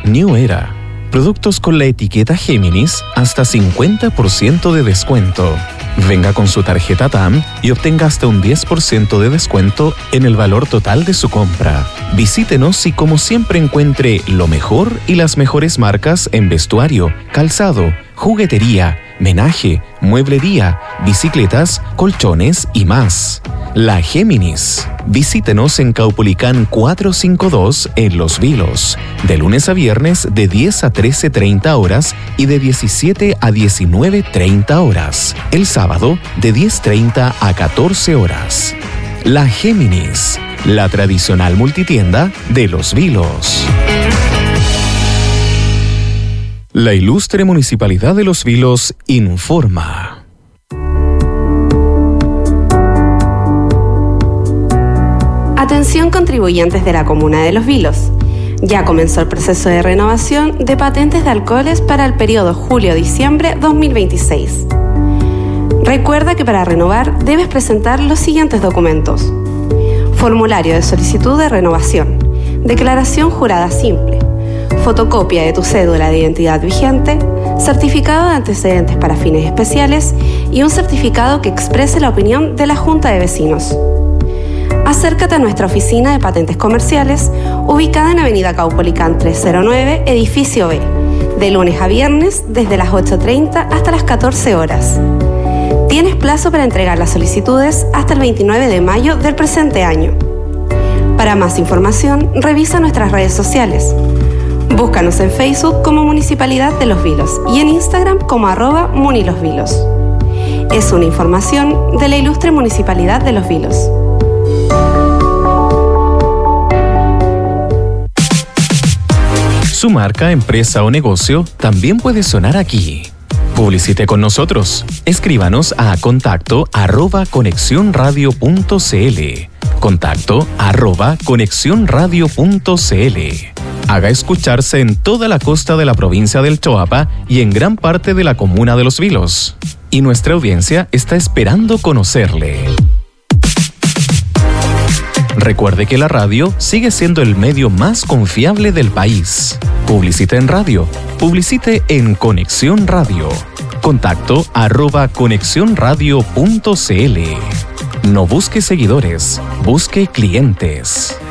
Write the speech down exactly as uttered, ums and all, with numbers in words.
New Era. Productos con la etiqueta Géminis hasta cincuenta por ciento de descuento. Venga con su tarjeta T A M y obtenga hasta un diez por ciento de descuento en el valor total de su compra. Visítenos y como siempre encuentre lo mejor y las mejores marcas en vestuario, calzado, juguetería, menaje, mueblería, bicicletas, colchones y más. La Géminis. Visítenos en Caupolicán cuatrocientos cincuenta y dos en Los Vilos, de lunes a viernes de diez a trece treinta horas y de diecisiete a diecinueve treinta horas. El sábado de diez treinta a catorce horas. La Géminis, la tradicional multitienda de Los Vilos. La ilustre Municipalidad de Los Vilos informa. Atención contribuyentes de la Comuna de Los Vilos. Ya comenzó el proceso de renovación de patentes de alcoholes para el periodo julio-diciembre dos mil veintiséis. Recuerda que para renovar debes presentar los siguientes documentos: formulario de solicitud de renovación, declaración jurada simple, fotocopia de tu cédula de identidad vigente, certificado de antecedentes para fines especiales y un certificado que exprese la opinión de la Junta de Vecinos. Acércate a nuestra oficina de patentes comerciales, ubicada en Avenida Caupolicán trescientos nueve, edificio B, de lunes a viernes desde las ocho treinta hasta las catorce horas. Tienes plazo para entregar las solicitudes hasta el veintinueve de mayo del presente año. Para más información, revisa nuestras redes sociales. Búscanos en Facebook como Municipalidad de Los Vilos y en Instagram como arroba munilosvilos. Es una información de la ilustre Municipalidad de Los Vilos. Su marca, empresa o negocio también puede sonar aquí. Publicite con nosotros. Escríbanos a contacto arroba conexiónradio punto cl. Contacto arroba conexiónradio punto cl. Haga escucharse en toda la costa de la provincia del Choapa y en gran parte de la comuna de Los Vilos. Y nuestra audiencia está esperando conocerle. Recuerde que la radio sigue siendo el medio más confiable del país. Publicite en radio. Publicite en Conexión Radio. Contacto arroba conexiónradio punto cl. No busque seguidores, busque clientes.